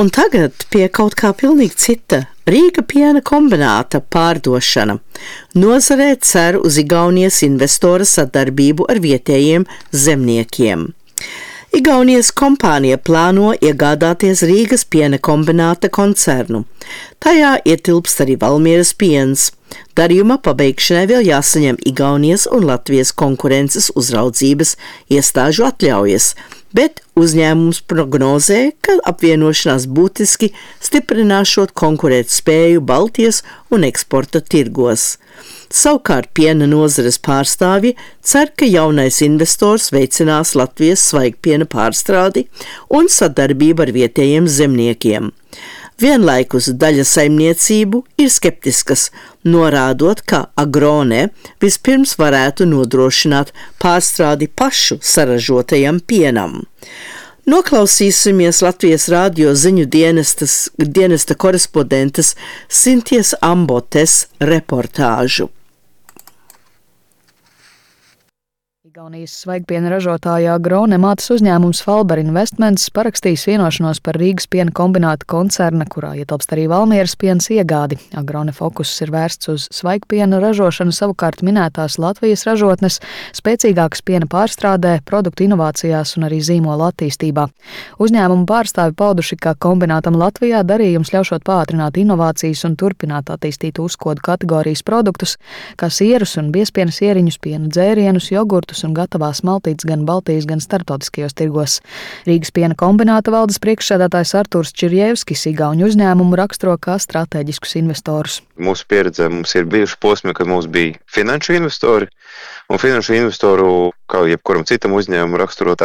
Un tagad pie kaut kā pilnīgi cita – Rīga piena kombināta pārdošana. Nozarē cer uz Igaunijas investora sadarbību ar vietējiem zemniekiem. Igaunijas kompānija plāno iegādāties Rīgas piena kombināta koncernu. Tajā ietilpst arī Valmieras piens. Darījuma pabeigšanai vēl jāsaņem Igaunijas un Latvijas konkurences uzraudzības iestāžu atļaujas, bet uzņēmums prognozē, ka apvienošanās būtiski stiprināšot konkurētspēju Baltijas un eksporta tirgos. Savukārt piena nozares pārstāvji cer, ka jaunais investors veicinās Latvijas svaigpiena pārstrādi un sadarbību ar vietējiem zemniekiem. Vienlaikus daļa saimniecību ir skeptiskas, norādot, ka Agrone vispirms varētu nodrošināt pārstrādi pašu saražotajam pienam. Noklausīsimies Latvijas radio ziņu dienesta korespondentes Sinties Ambotes reportāžu. Igaunijas svaigpiena ražotāja Agrone mātes uzņēmums Falber Investments parakstījis vienošanos par Rīgas piena kombināta koncerna, kurā ietilpst arī Valmieras piens iegādi. Agrone fokuss ir vērsts uz svaigpiena ražošanu, savukārt minētās Latvijas ražotnes spēcīgākas piena pārstrādē, produktu inovācijās un arī zīmola attīstībā. Uzņēmumu pārstāvi pauduši, ka kombinātam Latvijā darījums ļaušot pātrināt inovācijas un turpināt attīstīt uzkodu kategorijas produktus, kā sierus un biezpienas ieriņus, piena dzērienus, jogurtus un gatavās maltītes gan Baltijas, gan starptautiskajos tirgos. Rīgas piena kombināta valdes priekšsēdētājs Artūrs Čirjevskis igauņu uzņēmumu raksturo kā stratēģiskus investorus. Mūsu pieredzē mums ir bijuši posmi, kad mums bija finanšu investori, un finanšu investoru, kā jebkuram citam uzņēmumu raksturot